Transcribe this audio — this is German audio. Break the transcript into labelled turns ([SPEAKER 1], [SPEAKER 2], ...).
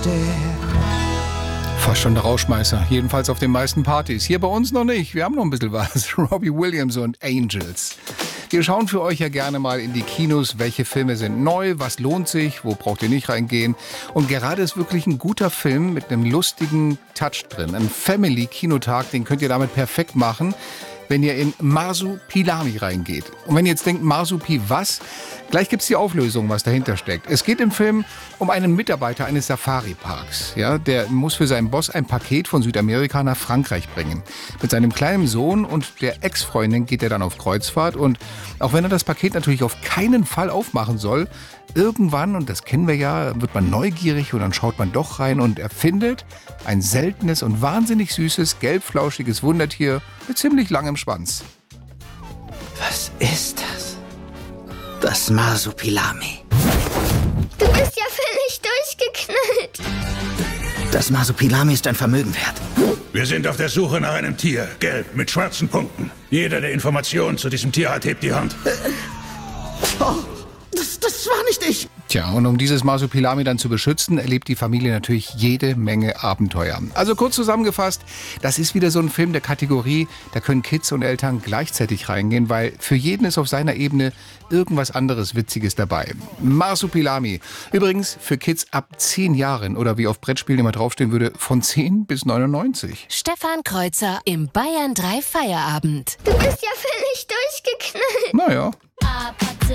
[SPEAKER 1] Fast schon der Rauschmeißer. Jedenfalls auf den meisten Partys. Hier bei uns noch nicht. Wir haben noch ein bisschen was. Robbie Williams und Angels. Wir schauen für euch ja gerne mal in die Kinos, welche Filme sind neu, was lohnt sich, wo braucht ihr nicht reingehen. Und gerade ist wirklich ein guter Film mit einem lustigen Touch drin. Ein Family-Kinotag, den könnt ihr damit perfekt machen, wenn ihr in Marsupilami reingeht. Und wenn ihr jetzt denkt, Marsupi was? Gleich gibt's die Auflösung, was dahinter steckt. Es geht im Film um einen Mitarbeiter eines Safari-Parks. Ja, der muss für seinen Boss ein Paket von Südamerika nach Frankreich bringen. Mit seinem kleinen Sohn und der Ex-Freundin geht er dann auf Kreuzfahrt. Und auch wenn er das Paket natürlich auf keinen Fall aufmachen soll, irgendwann, und das kennen wir ja, wird man neugierig und dann schaut man doch rein und erfindet ein seltenes und wahnsinnig süßes, gelbflauschiges Wundertier mit ziemlich langem Schwanz.
[SPEAKER 2] Was ist das? Das Marsupilami.
[SPEAKER 3] Du bist ja völlig durchgeknallt.
[SPEAKER 2] Das Marsupilami ist ein Vermögen wert.
[SPEAKER 4] Wir sind auf der Suche nach einem Tier, gelb, mit schwarzen Punkten. Jeder, der Informationen zu diesem Tier hat, hebt die Hand.
[SPEAKER 2] Das war nicht ich.
[SPEAKER 1] Tja, und um dieses Marsupilami dann zu beschützen, erlebt die Familie natürlich jede Menge Abenteuer. Also kurz zusammengefasst, das ist wieder so ein Film der Kategorie, da können Kids und Eltern gleichzeitig reingehen, weil für jeden ist auf seiner Ebene irgendwas anderes Witziges dabei. Marsupilami. Übrigens für Kids ab 10 Jahren oder wie auf Brettspielen immer draufstehen würde, von 10 bis 99.
[SPEAKER 5] Stefan Kreuzer im Bayern 3 Feierabend.
[SPEAKER 3] Du bist ja völlig durchgeknallt.
[SPEAKER 1] Naja.
[SPEAKER 5] Papa